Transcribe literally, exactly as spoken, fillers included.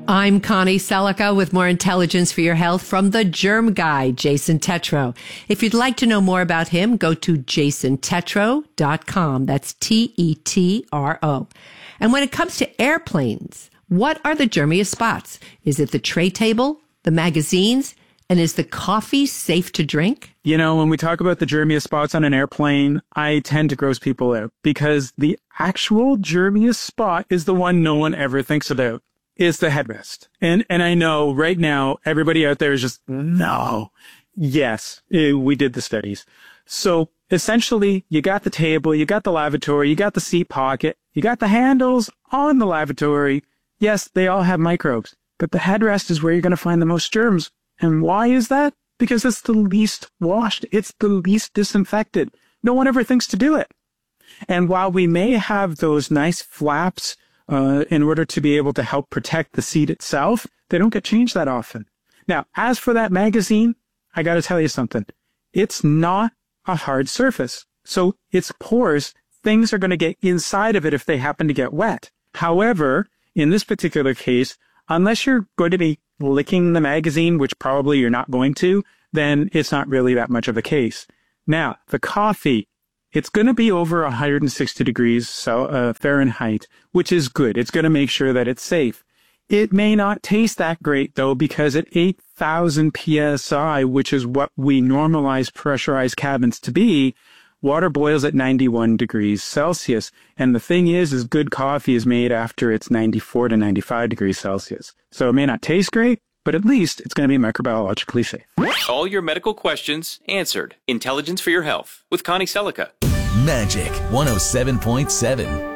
I'm Connie Selica with more intelligence for your health from the germ guy, Jason Tetro. If you'd like to know more about him, go to jason tetro dot com. That's T E T R O. And when it comes to airplanes, what are the germiest spots? Is it the tray table, the magazines, and is the coffee safe to drink? You know, when we talk about the germiest spots on an airplane, I tend to gross people out because the actual germiest spot is the one no one ever thinks about. Is the headrest. And and I know right now, everybody out there is just, no. Yes, eh, we did the studies. So essentially, you got the table, you got the lavatory, you got the seat pocket, you got the handles on the lavatory. Yes, they all have microbes, but the headrest is where you're going to find the most germs. And why is that? Because it's the least washed. It's the least disinfected. No one ever thinks to do it. And while we may have those nice flaps Uh, in order to be able to help protect the seat itself, they don't get changed that often. Now, as for that magazine, I got to tell you something. It's not a hard surface. So it's porous. Things are going to get inside of it if they happen to get wet. However, in this particular case, unless you're going to be licking the magazine, which probably you're not going to, then it's not really that much of a case. Now, the coffee. It's going to be over one hundred sixty degrees so, uh, Fahrenheit, which is good. It's going to make sure that it's safe. It may not taste that great, though, because at eight thousand P S I, which is what we normalize pressurized cabins to be, water boils at ninety-one degrees Celsius. And the thing is, is good coffee is made after it's ninety-four to ninety-five degrees Celsius. So it may not taste great, but at least it's going to be microbiologically safe. All your medical questions answered. Intelligence for your health with Connie Selica. Magic one oh seven point seven.